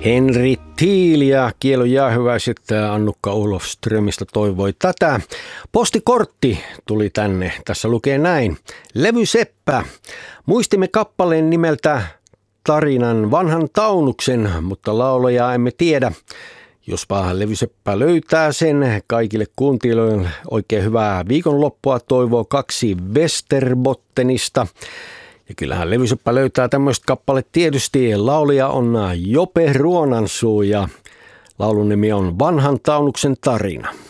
Henri Thiel ja Kielon jäähyväiset Annukka Olofströmistä toivoi tätä. Postikortti tuli tänne. Tässä lukee näin. Levy Seppä. Muistimme kappaleen nimeltä Tarinan vanhan taunuksen, mutta laulajaa emme tiedä. Jospa Levy Seppä löytää sen, kaikille kuuntelijoille oikein hyvää viikonloppua toivoo 2 Westerbottenista. Ja kyllähän Levy Seppä löytää tämmöistä kappale tietysti. Laulija on Jope Ruonansuu ja laulun nimi on Vanhan taunuksen tarina.